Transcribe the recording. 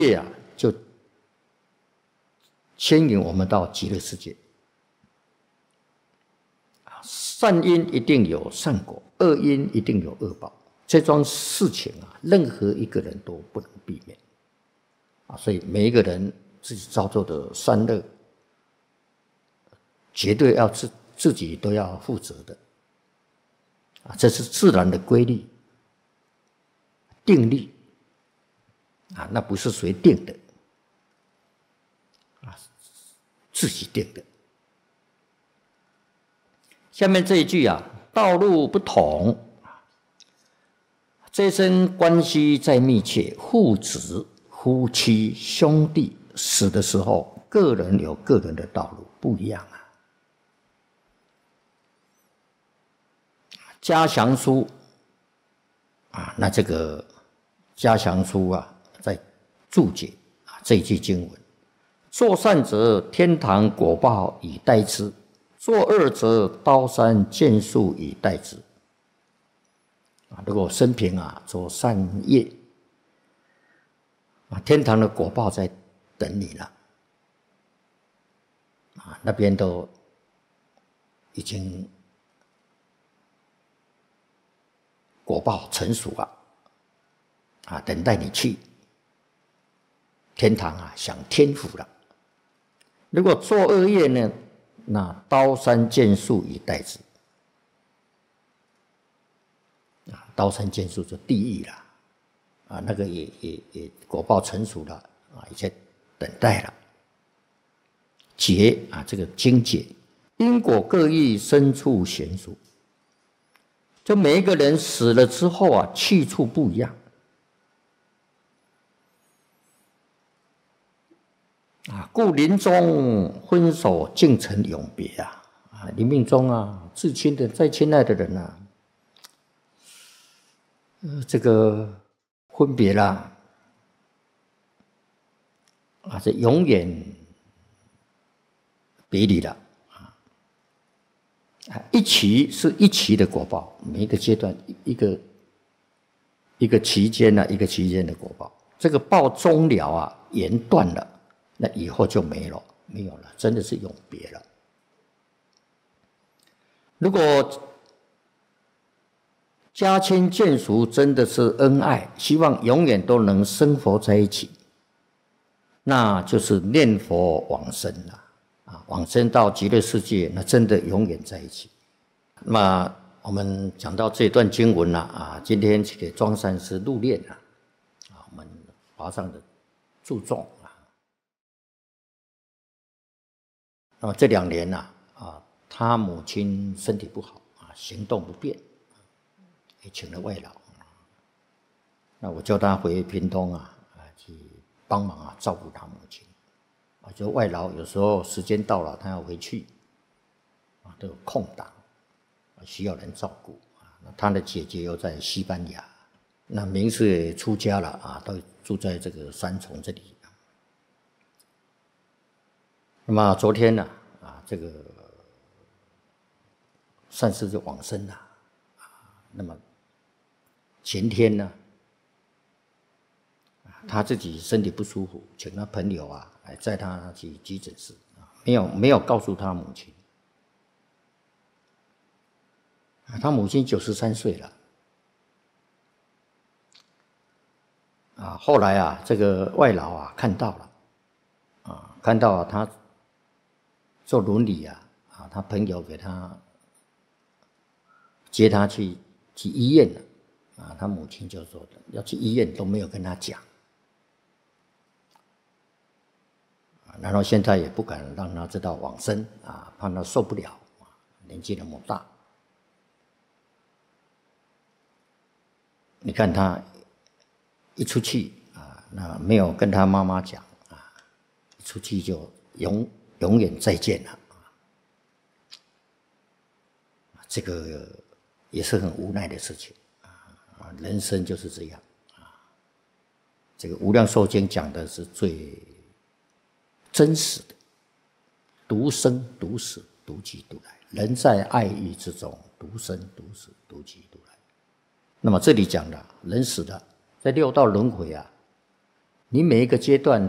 业啊，就牵引我们到极乐世界。善因一定有善果，恶因一定有恶报。这桩事情啊，任何一个人都不能避免啊，所以每一个人自己造作的善恶，绝对要自己都要负责的啊，这是自然的规律、定律啊，那不是谁定的啊，自己定的。下面这一句啊，道路不同，这生关系再密切，父子、夫妻、兄弟，死的时候，个人有个人的道路不一样啊。嘉祥书啊，那这个嘉祥书啊，在注解啊这一句经文：做善者，天堂果报以待之；做恶者，刀山剑树以待之。啊，如果生平啊做善业啊，天堂的果报在等你了啊，那边都已经果报成熟了啊，等待你去天堂啊，享天福了。如果做恶业呢，那刀山剑树以待之啊，刀山剑树就地狱了啊，那个也果报成熟了啊，也在等待了。解啊，这个经解，因果各异，深处悬殊。就每一个人死了之后啊，去处不一样啊，故临终分手竟成永别啊！啊，临命终啊，至亲的、再亲爱的人啊，这个分别啦，啊，这永远别离了啊！一期是一期的果报，每一个阶段一个期间呢，一个期间的果报，这个报终了啊，缘断了。那以后就没有了，真的是永别了。如果家亲眷属真的是恩爱，希望永远都能生活在一起，那就是念佛往生了啊，往生到极乐世界，那真的永远在一起。那么我们讲到这段经文了啊，今天给庄山师入殓了啊，我们华上的注重。这2年呐啊，他母亲身体不好啊，行动不便，也请了外劳。那我叫他回屏东啊去帮忙啊，照顾他母亲啊。就外劳有时候时间到了，他要回去啊，都有空档，需要人照顾啊。那他的姐姐又在西班牙，那明师也出家了啊，都住在这个三重这里。那么昨天呢啊，这个善师就往生了啊。那么前天呢，他自己身体不舒服，请他朋友啊来载他去急诊室啊，没有告诉他母亲。他母亲93岁了啊。后来啊，这个外劳啊看到了啊，看到他坐轮椅啊，他朋友给他接他去医院了啊。他母亲就说要去医院都没有跟他讲啊，然后现在也不敢让他知道往生啊，怕他受不了啊，年纪那么大。你看他一出去啊，那没有跟他妈妈讲啊，一出去就永远再见了啊！这个也是很无奈的事情啊！人生就是这样啊！这个《无量寿经》讲的是最真实的，独生独死，独寂独来。人在爱欲之中，独生独死，独寂独来。那么这里讲的，人死了，在6道轮回啊， 你每一个阶段